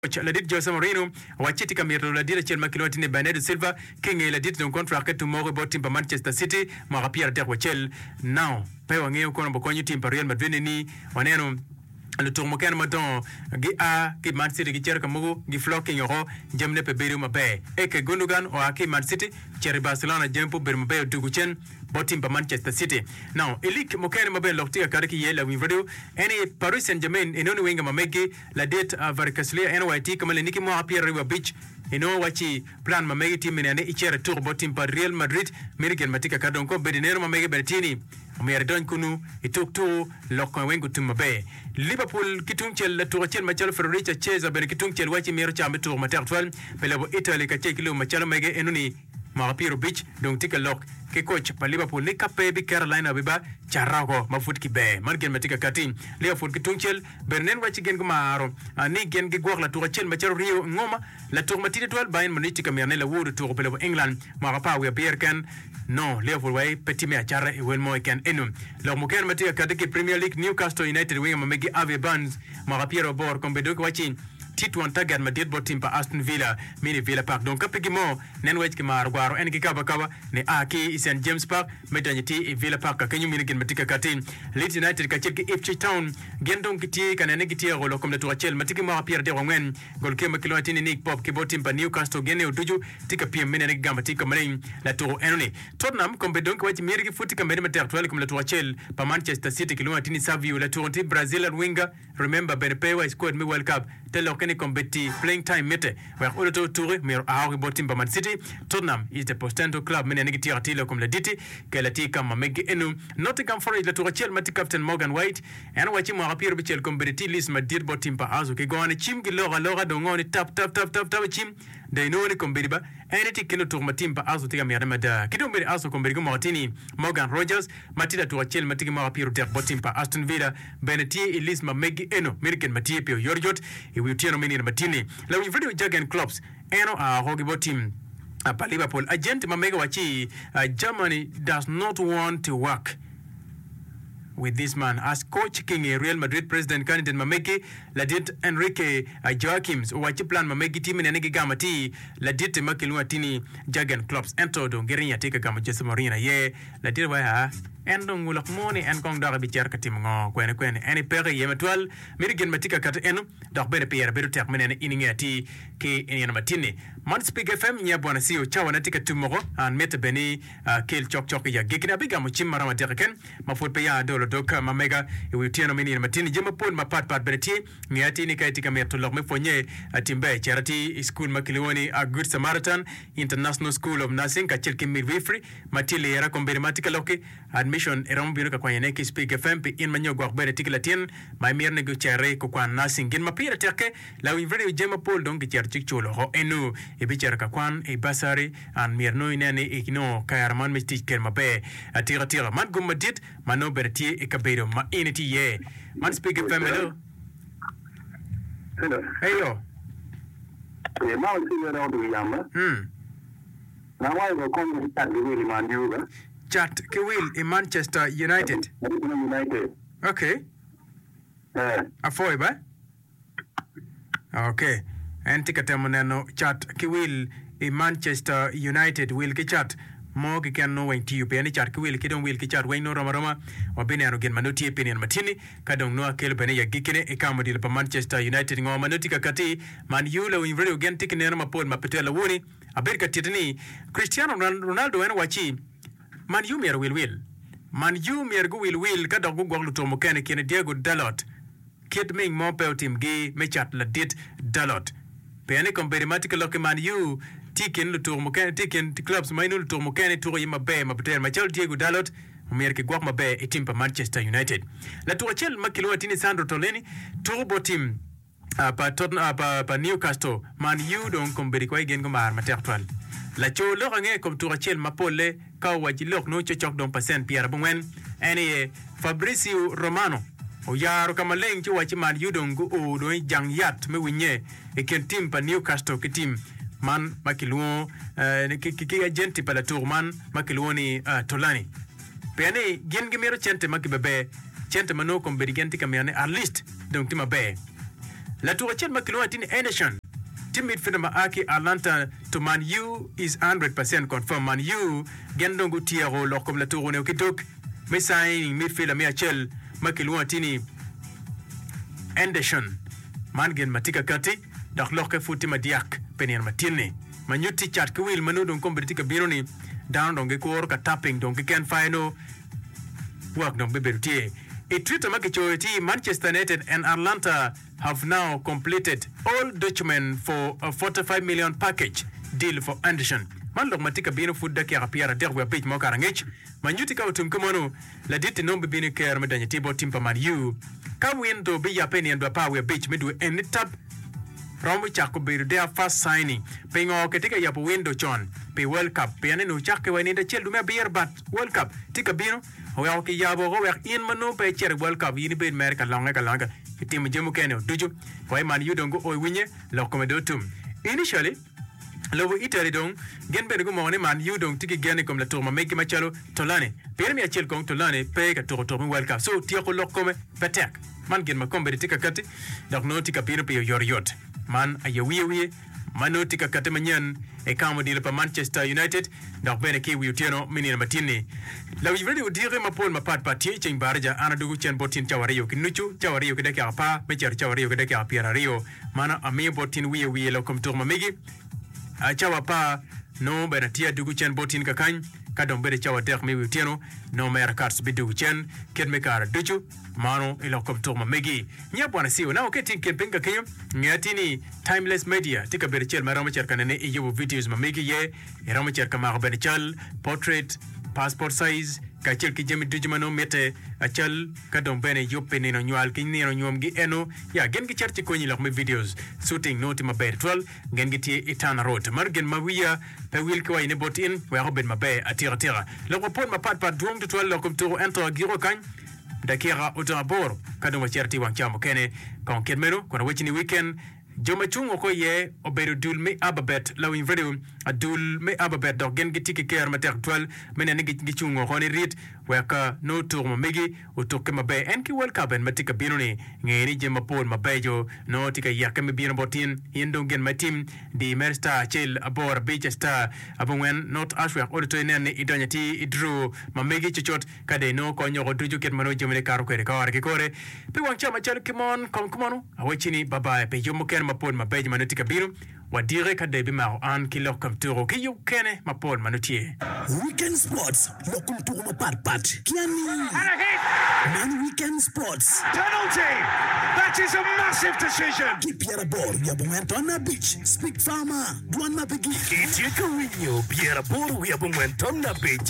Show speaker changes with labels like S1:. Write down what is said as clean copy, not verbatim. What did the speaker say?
S1: Ladit Jose Mourinho wachiti kamiro ladira chel makiloti ne Bernardo Silva king ladit don contract to more about team Manchester City marapia de wachel now pe wangeo kono bokonyu team Real Madrid ni waneno le tour mokan maton gi a ki Man City gi cher kamugo gi flocking yoro jemne pe beru mabe e ke Gundogan o aki Man City cher Barcelona jempo beru mabe duguchen botim pa Manchester City now elik mokan mabe lokti ka ki yela wi video any Paris Saint-Germain enoni wenga mameki la date varkaslia NYT kama le niki mo apia River Beach wachi plan mameki team ne ichere tour botim pa Real Madrid merigen matika kadon ko bedinero mameki bertini Don kunu ituk tu lokon wengu tumabe Liverpool kitungchel la tourchel machalo Federica Chiesa ben kitungchel wachi mero cha metu matertwal pelabo Italy ka chekilo machalo mege enuni Marapiro Beach donc tika lok ke coach pa Liverpool ni kape bi Carolina biba charago mafut ki be margen matika katin Liverpool kitungchel bernen wachi gen gumaro ni gen ge gwak la tourchel machalo Rio ngoma la tour matite twal Bayern Munich ka merne la wuru tour pelabo England marapa we berkan no Liverpool way petit me achara e wel mo ken enum lo mo ken matika kadiki Premier League Newcastle United winga mamegi Ave Barnes Marapiro bor kombedo wachi Titwan tagat Madrid botim pa Aston Villa mini Villa Park donc kapigimo nen wech ki mar gwaro en ki kaba ne aki St James Park medanyati Villa Park ka nyumi gen matika katin Leeds United ka cheki Ipswich Town gendon kiti kanene kiti golo comme le tourachel matiki mo Pierre de Romain gol kema kilotini Nick Pop ki botim pa Newcastle gene oduju tika pia mene ne gamba tika mane la tour enoni Tottenham kombe donc wech miri ki futi kamene mater toile comme le tourachel pa Manchester City kilotini Savio la tour anti Brazilian winger remember Benepewa scored me World Cup telo kene competi playing time mete where Oloto Touré mer auri botim pa Man City Tottenham is the postento club mene negi tiratilo comme le diti que la tika mamegi enu Nottingham Forest la tourachel mati captain Morgan White en wachi mo rapiro bichel competi list Madrid botim pa azu ke gone chim gi lora dongoni tap chim de noni competi ba eneti kilo tour matim pa azu tika mer mada kidombe azu competi go Martini Morgan Rogers matida tourachel mati mo rapiro der botim pa Aston Villa Benetti list mamegi enu American mati pio yorjot e witiano mini matini la video Jurgen Klopp eno a hogibo team pa Liverpool agent mamega wachi Germany does not want to work with this man as coach king Real Madrid president candidate mameki ladit Enrique Joaquims wachi plan mameki team ne ngi gamati ladit makilwa tini Jurgen Klopp ento do ngerinya tika gama Jose Mourinho ye ladit wa ha endo ngulak moni en kong dara bi cer katim ngo kwene eni pere yemetwal mirigen matika kat enu dak bene pere beru tek menen iningati ke eni matini Man Speak FM nya bwana sio chawa natika tumoro an meta beni kel chok ya gekina biga mo chimara ma derken ma fot pe ya dolo doka ma mega e witiano meni matini jema pon ma pat bereti ngati ni kaitika meto lok me fonye atimbe charity school makiliwoni a Good Samaritan International School of Nursing ka chelki midwifery matili era kombirmatika loki mission eram biro ka kwanyane ki Speak FM pe in manyo gwa bere tiklatin mai mir ne guchere ko kwan na singin ma pira teke la wi video jema pol donc cher chikchulo ho enu e bichera ka kwan e basari an mir no inene e kino kayarman mistik ker mabe atira man gumadit mano berti e kabero ma initi ye Man Speak FM hello heyo
S2: e ma si no do yama na wa go kom ta de wi man yuga
S1: Chat Kiwil in Manchester United. Okay. Afoy ba? Okay. Antika temoneno chat Kiwil in Manchester United will ki chat mo ki kan no wen ti pe ni chat Kiwil ki don will ki chat wen no rama o bene anu gen manoti e penen matini ka don no akel bene ya gikine e kamodi pa Manchester United ngo manoti ka kati man yulo in video gen tikine ma pol ma petela woni aberka titini Cristiano Ronaldo en wachi Man you mer will. Man you mer go will ka dogu gwaglu to mokene kene Diego Dalot. Kid ming mo pe team gi me chat la dit Dalot. Pene comparative loke man you tiken lu to mokene tiken clubs mainul to mokene to yima be ma betel ma chel Diego Dalot mer ke gwag ma be e team pa Manchester United. La to chel makilo tini Sandro Toleni turbo team pa Newcastle man you don komberi ko gen go mar ma tertwal. La cholo nge comme tourachel mapole ka waji lok no chok don pasen Pierre Bongwen eni Fabrizio Romano o yaro kama leng chi wachi man yudongu o do jang yat me winye e ken team pa Newcastle ke team man makiluo ki agenti pa la tour man makiluoni Tolani pene gen gemero chente makibebe chente mano kom berigenti kamiane at least donc tima be La tura chel makilwati ni Anderson. Team midfielder Maaki Atlanta to Man U is 100% confirmed. Man U gendongu tiaro lokom la turu ne ukitok. Me signing midfielder me achel makilwati ni Anderson. Man gen matika kati dak loke futi madiak penien matine. Manyuti chat kwil manu don kombetika bironi down donge kor ka tapping donge ken final work don beberutie. A Twitter makichoeti Manchester United and Atlanta have now completed all documents for a 45 million package deal for Anderson. Man lok matika bino fudda ki rapiara der we page mo karangech. Manyuti ka utum kumano la diti nombe bino ker medanya tibo timpa Man U. Ka window be ya penny and pa we page midwe any tab. Romu chako biru their first signing. Pengo ketika ya po window chon. Pe World Cup. Pe ane no chake wa nida chel dumia beer but World Cup. Tika bino. Hawa ki yabo go wer in mano pe cher World Cup. Yini be America longa. Timu jemu kene duju. Kwa Man U dongo oi winye. Lo komedo tum. Initially, lobo Italy dong. Gen be go mone Man U dong tiki gene kom la tourma meki machalo tolane. Pe mi achel kong tolane pe ka tourma World Cup. So tia ko lokome petek. Man gen makombe tika kati. Dok no tika bino pe yor yot. Man ayawiye mano tika katemanyan e kamo dile pa Manchester United dak bene ki wiutieno minina matini la wivredi udire mapol mapat pati cheng barja ana dugu chen botin chawariyo kinuchu chawariyo kedeke apa mecher chawariyo kedeke apiara rio mana ami botin wiye lo kom tourma megi chawa pa no bene tia dugu chen botin kakany kadon bere chawa dek mi wiutieno no mer cards bidu chen ken me kara duchu mano ilo kom tourma megi nya bwana siyo na oketi ken penga kenyo ngatini timeless media tika bere chel marama cher kanene iyo videos ma megi ye rama cher kama bene chal portrait passport size ka chel ki jemi dujumano mete achal kadon bene yope ni no nyual ki ni no nyom gi eno ya gen gi cher ti ko ni lok me videos shooting note ma ber 12 gen gi ti etana road margen mawiya pe wil ko ine botin we hoben ma be atira lo ko pon ma pat duong to 12 lo kom to ento giro kan dakira utabor kadon cherti wan chamo kene kon kedmero kona wechini weekend Joma chungo ko ye oberu dul me ababet la win video adul me ababet do gen gitiki ker mater 12 mena ngi chungo ko ni rit weka no tourma megi utoke mabe enki World Cup en matika binoni ngeni jema pol mabejo no tika yakame bino botin yendo gen matim di mersta chel abor Beachstar abongwen not ashwa auditor ne idonyati idru mamegi chichot kade no ko nyogo duju ket mano jemele karo kwere kawar ki kore pe wangcha machal kimon konkumono awachini baba pe yomo ken mapol mabejo manotika bino wadire kade bi maro an kilo kam turo ki yu kene mapol manotie
S3: Weekend Sports lokum turo mapat kiani
S4: and a hit
S3: Man Weekend Sports
S4: penalty. That is a massive decision.
S3: keep your ball ya Bongwentona Beach Speak Farmer Duan Mapegi
S5: Itieka winyo Pierre Boru ya Bongwentona Beach